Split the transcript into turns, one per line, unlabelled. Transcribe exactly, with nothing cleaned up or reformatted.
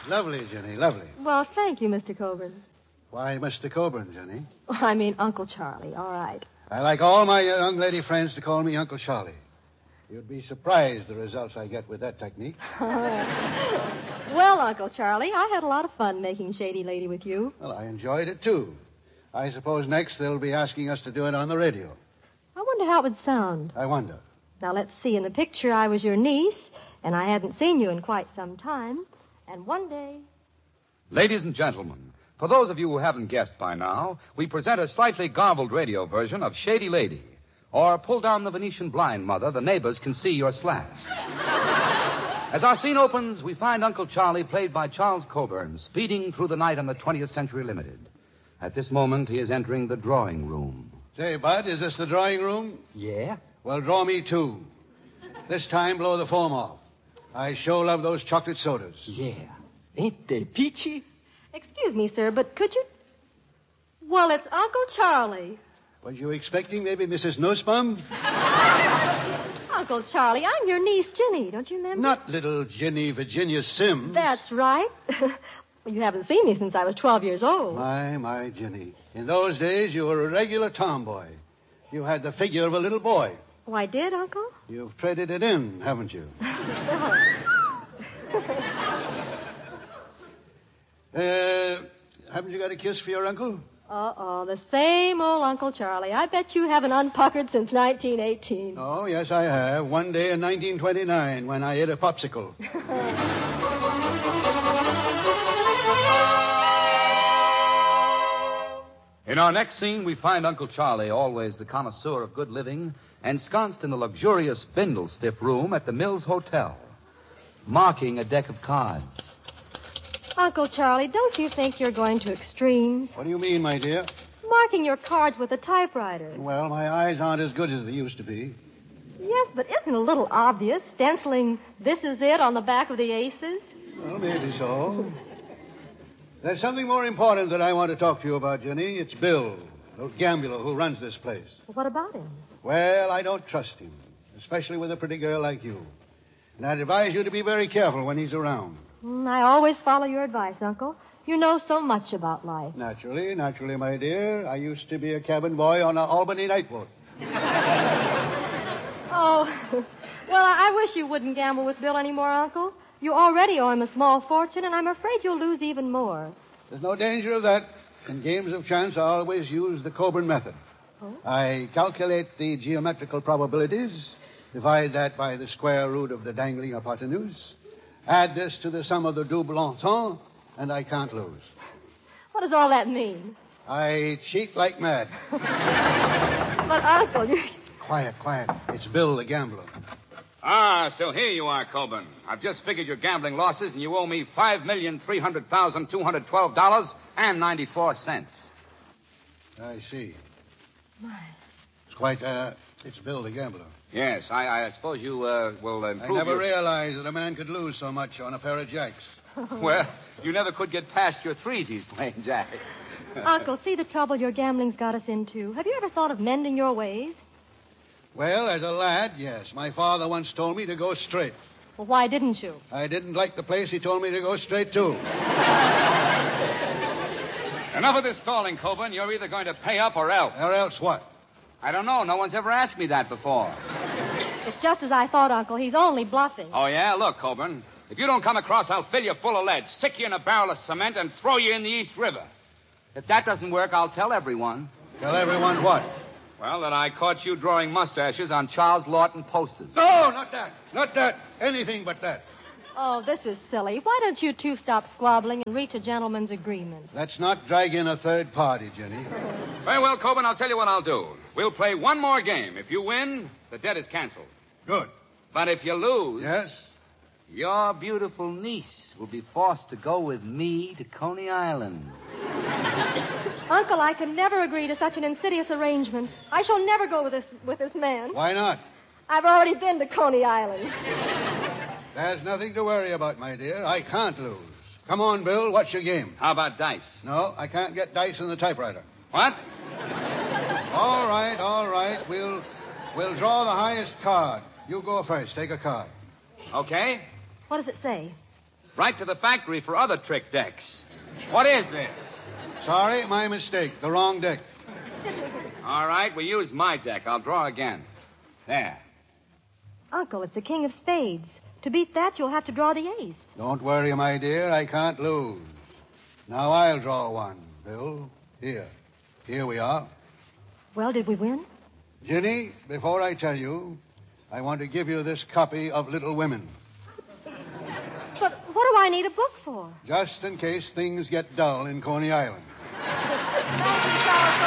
Lovely, Jenny, lovely.
Well, thank you, Mister Coburn.
Why, Mister Coburn, Jenny?
I mean Uncle Charlie, all right.
I like all my young lady friends to call me Uncle Charlie. You'd be surprised the results I get with that technique.
Well, Uncle Charlie, I had a lot of fun making Shady Lady with you.
Well, I enjoyed it, too. I suppose next they'll be asking us to do it on the radio.
I wonder how it would sound.
I wonder.
Now, let's see. In the picture, I was your niece, and I hadn't seen you in quite some time. And one day...
Ladies and gentlemen, for those of you who haven't guessed by now, we present a slightly garbled radio version of Shady Lady. Or Pull Down the Venetian Blind, Mother, the neighbors can see your slats. As our scene opens, we find Uncle Charlie, played by Charles Coburn, speeding through the night on the twentieth Century Limited. At this moment, he is entering the drawing room.
Say, Bud, is this the drawing room?
Yeah?
Well, draw me two. This time, blow the foam off. I sure love those chocolate sodas.
Yeah. Ain't they peachy?
Excuse me, sir, but could you... Well, it's Uncle Charlie.
Was you expecting maybe Missus Nussbaum?
Uncle Charlie, I'm your niece, Ginny. Don't you remember?
Not little Ginny Virginia Sims.
That's right. Well, you haven't seen me since I was twelve years old.
My, my, Ginny. In those days, you were a regular tomboy. You had the figure of a little boy.
Oh, I did, Uncle?
You've traded it in, haven't you? uh, haven't you got a kiss for your uncle?
Uh-oh, the same old Uncle Charlie. I bet you haven't unpuckered since nineteen eighteen.
Oh, yes, I have. One day in nineteen twenty-nine when I ate a popsicle.
In our next scene, we find Uncle Charlie, always the connoisseur of good living, ensconced in the luxurious spindle-stiff room at the Mills Hotel, marking a deck of cards.
Uncle Charlie, don't you think you're going to extremes?
What do you mean, my dear?
Marking your cards with a typewriter.
Well, my eyes aren't as good as they used to be.
Yes, but isn't it a little obvious, stenciling "This is it" on the back of the aces?
Well, maybe so. There's something more important that I want to talk to you about, Jenny. It's Bill, the gambler who runs this place.
What about him?
Well, I don't trust him, especially with a pretty girl like you. And I'd advise you to be very careful when he's around.
Mm, I always follow your advice, Uncle. You know so much about life.
Naturally, naturally, my dear. I used to be a cabin boy on an Albany night boat.
Oh, well, I wish you wouldn't gamble with Bill anymore, Uncle. You already owe him a small fortune, and I'm afraid you'll lose even more.
There's no danger of that. In games of chance, I always use the Coburn method. Oh? I calculate the geometrical probabilities, divide that by the square root of the dangling hypotenuse, add this to the sum of the double entendre, and I can't lose.
What does all that mean?
I cheat like mad.
But, Uncle, you...
Quiet, quiet. It's Bill, the gambler.
Ah, so here you are, Coburn. I've just figured your gambling losses, and you owe me five million three hundred thousand two hundred twelve dollars and ninety-four cents.
I see.
My.
It's quite, uh, it's Bill, the gambler.
Yes, I, I suppose you, uh, will improve
I never
your...
realized that a man could lose so much on a pair of jacks.
Well, you never could get past your threesies playing jack.
Uncle, see the trouble your gambling's got us into. Have you ever thought of mending your ways?
Well, as a lad, yes. My father once told me to go straight.
Well, why didn't you?
I didn't like the place he told me to go straight to.
Enough of this stalling, Coburn. You're either going to pay up or else.
Or else what?
I don't know. No one's ever asked me that before.
It's just as I thought, Uncle. He's only bluffing.
Oh, yeah? Look, Coburn. If you don't come across, I'll fill you full of lead, stick you in a barrel of cement, and throw you in the East River. If that doesn't work, I'll tell everyone.
Tell everyone what?
Well, that I caught you drawing mustaches on Charles Lawton posters.
No, not that. Not that. Anything but that.
Oh, this is silly. Why don't you two stop squabbling and reach a gentleman's agreement?
Let's not drag in a third party, Jenny.
Very well, Coburn, I'll tell you what I'll do. We'll play one more game. If you win, the debt is canceled.
Good.
But if you lose...
Yes?
Your beautiful niece will be forced to go with me to Coney Island.
Uncle, I can never agree to such an insidious arrangement. I shall never go with this with this man.
Why not?
I've already been to Coney Island.
There's nothing to worry about, my dear. I can't lose. Come on, Bill. What's your game?
How about dice?
No, I can't get dice in the typewriter.
What?
All right, all right. We'll we'll draw the highest card. You go first. Take a card.
Okay.
What does it say?
right to the factory for other trick decks. What is this?
Sorry, my mistake. The wrong deck.
All right, we use my deck. I'll draw again. There.
Uncle, it's the king of spades. To beat that, you'll have to draw the ace.
Don't worry, my dear. I can't lose. Now I'll draw one, Bill. Here. Here we are.
Well, did we win?
Ginny, before I tell you, I want to give you this copy of Little Women.
But what do I need a book for?
Just in case things get dull in Coney Island.
Thank you,